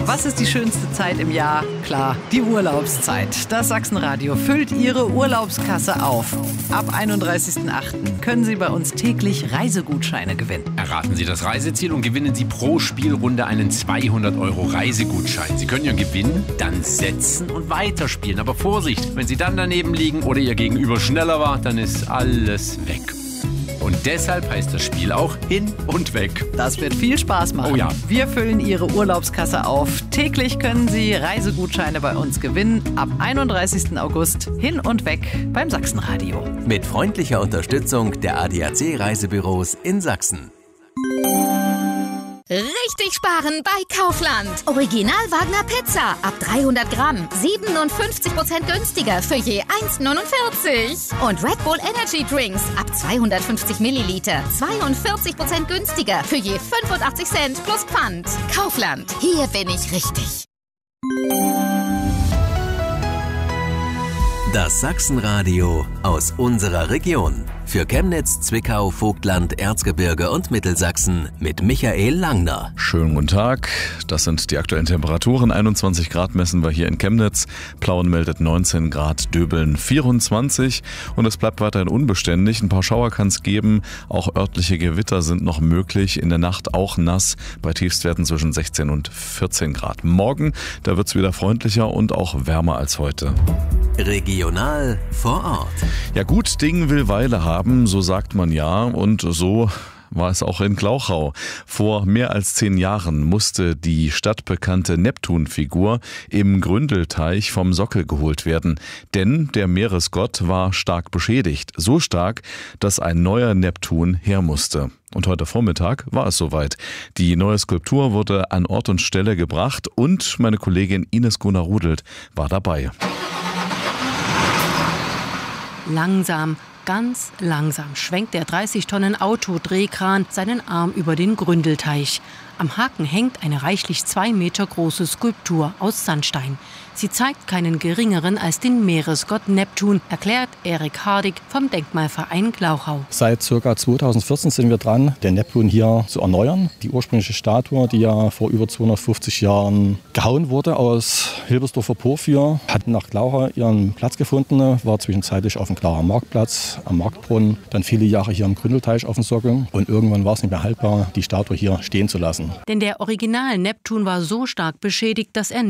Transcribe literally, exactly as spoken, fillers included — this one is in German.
Was ist die schönste Zeit im Jahr? Klar, die Urlaubszeit. Das Sachsenradio füllt Ihre Urlaubskasse auf. Ab einunddreißigsten achten können Sie bei uns täglich Reisegutscheine gewinnen. Erraten Sie das Reiseziel und gewinnen Sie pro Spielrunde einen zweihundert Euro Reisegutschein. Sie können Ihren Gewinn dann setzen und weiterspielen. Aber Vorsicht, wenn Sie dann daneben liegen oder Ihr Gegenüber schneller war, dann ist alles weg. Und deshalb heißt das Spiel auch Hin und Weg. Das wird viel Spaß machen. Oh ja. Wir füllen Ihre Urlaubskasse auf. Täglich können Sie Reisegutscheine bei uns gewinnen. Ab einunddreißigsten August Hin und Weg beim Sachsenradio. Mit freundlicher Unterstützung der A D A C Reisebüros in Sachsen. Richtig sparen bei Kaufland. Original Wagner Pizza ab dreihundert Gramm. siebenundfünfzig Prozent günstiger für je eins neunundvierzig. Und Red Bull Energy Drinks ab zweihundertfünfzig Milliliter. zweiundvierzig Prozent günstiger für je fünfundachtzig Cent plus Pfand. Kaufland. Hier bin ich richtig. Das Sachsenradio aus unserer Region. Für Chemnitz, Zwickau, Vogtland, Erzgebirge und Mittelsachsen mit Michael Langner. Schönen guten Tag. Das sind die aktuellen Temperaturen. einundzwanzig Grad messen wir hier in Chemnitz. Plauen meldet neunzehn Grad, Döbeln vierundzwanzig. Und es bleibt weiterhin unbeständig. Ein paar Schauer kann es geben. Auch örtliche Gewitter sind noch möglich. In der Nacht auch nass. Bei Tiefstwerten zwischen sechzehn und vierzehn Grad. Morgen, da wird es wieder freundlicher und auch wärmer als heute. Regional vor Ort. Ja, gut Ding will Weile haben, so sagt man ja. Und so war es auch in Glauchau. Vor mehr als zehn Jahren musste die stadtbekannte Neptunfigur im Gründelteich vom Sockel geholt werden. Denn der Meeresgott war stark beschädigt. So stark, dass ein neuer Neptun her musste. Und heute Vormittag war es soweit. Die neue Skulptur wurde an Ort und Stelle gebracht und meine Kollegin Ines Gunnar-Rudelt war dabei. Langsam, ganz langsam schwenkt der dreißig Tonnen Autodrehkran seinen Arm über den Gründelteich. Am Haken hängt eine reichlich zwei Meter große Skulptur aus Sandstein. Sie zeigt keinen geringeren als den Meeresgott Neptun, erklärt Erik Hardig vom Denkmalverein Glauchau. Seit ca. zweitausendvierzehn sind wir dran, den Neptun hier zu erneuern. Die ursprüngliche Statue, die ja vor über zweihundertfünfzig Jahren gehauen wurde aus Hilbersdorfer Porphyr, hat nach Glauchau ihren Platz gefunden, war zwischenzeitlich auf dem Glauchauer Marktplatz, am Marktbrunnen, dann viele Jahre hier am Gründelteich auf dem Sockel und irgendwann war es nicht mehr haltbar, die Statue hier stehen zu lassen. Denn der Original Neptun war so stark beschädigt, dass er